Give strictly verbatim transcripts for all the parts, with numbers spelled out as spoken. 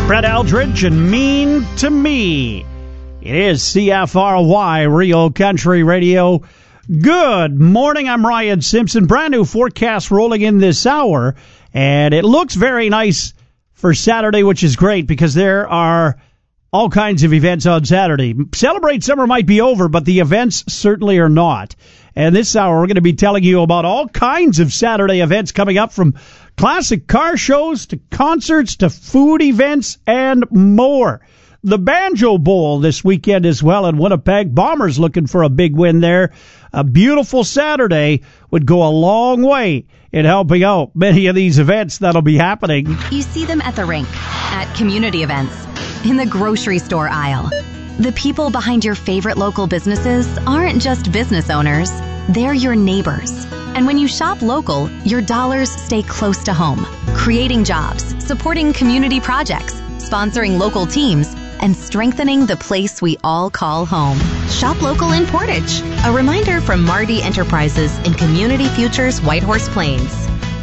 Brett Eldridge and Mean to Me. It is C F R Y, Real Country Radio. Good morning, I'm Ryan Simpson. Brand new forecast rolling in this hour, and it looks very nice for Saturday, which is great because there are all kinds of events on Saturday. Celebrate Summer might be over, but the events certainly are not. And this hour, we're going to be telling you about all kinds of Saturday events coming up, from classic car shows to concerts to food events and more. The Banjo Bowl this weekend as well in Winnipeg. Bombers looking for a big win there. A beautiful Saturday would go a long way in helping out many of these events that'll be happening. You see them at the rink, at community events, in the grocery store aisle. The people behind your favorite local businesses aren't just business owners, they're your neighbors. And when you shop local, your dollars stay close to home, creating jobs, supporting community projects, sponsoring local teams, and strengthening the place we all call home. Shop local in Portage. A reminder from Marty Enterprises in Community Futures Whitehorse Plains.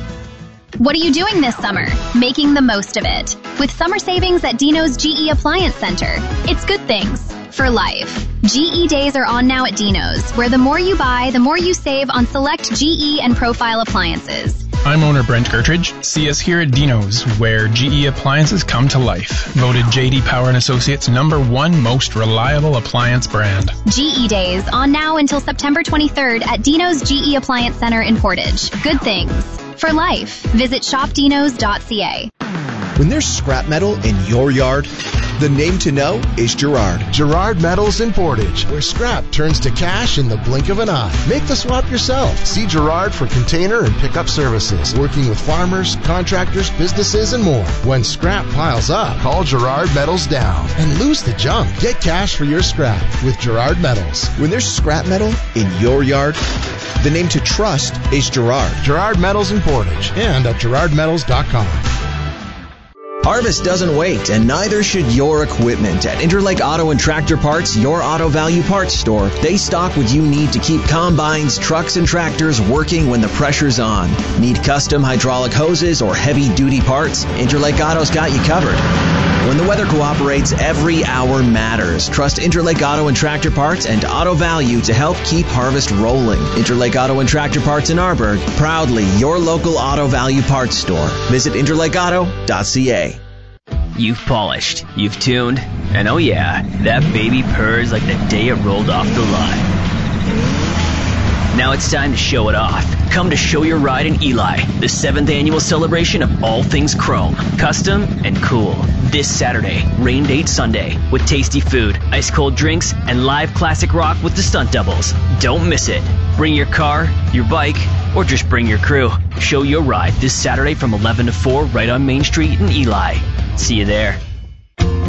What are you doing this summer? Making the most of it. With summer savings at Dino's G E Appliance Center. It's good things for life. G E days are on now at Dino's, where the more you buy, the more you save on select G E and profile appliances. I'm owner Brent Gertridge. See us here at Dino's, where G E appliances come to life. Voted J D Power and Associates number one most reliable appliance brand. G E days on now until September twenty-third at Dino's G E Appliance Center in Portage. Good things for life. Visit shop dinos dot c a. When there's scrap metal in your yard, the name to know is Girard. Girard Metals in Portage, where scrap turns to cash in the blink of an eye. Make the swap yourself. See Girard for container and pickup services, working with farmers, contractors, businesses, and more. When scrap piles up, call Girard Metals down and lose the junk. Get cash for your scrap with Girard Metals. When there's scrap metal in your yard, the name to trust is Girard. Girard Metals in Portage and at girard metals dot com. Harvest doesn't wait, and neither should your equipment. At Interlake Auto and Tractor Parts, your auto value parts store, they stock what you need to keep combines, trucks, and tractors working when the pressure's on. Need custom hydraulic hoses or heavy-duty parts? Interlake Auto's got you covered. When the weather cooperates, every hour matters. Trust Interlake Auto and Tractor Parts and Auto Value to help keep harvest rolling. Interlake Auto and Tractor Parts in Arborg, proudly your local Auto Value parts store. Visit interlake auto dot c a. You've polished, you've tuned, and oh yeah, that baby purrs like the day it rolled off the line. Now it's time to show it off. Come to Show Your Ride in Eli, the seventh annual celebration of all things chrome, custom, and cool. This Saturday, rain date Sunday, with tasty food, ice cold drinks, and live classic rock with the stunt doubles. Don't miss it. Bring your car, your bike, or just bring your crew. Show Your Ride this Saturday from eleven to four right on Main Street in Eli. See you there.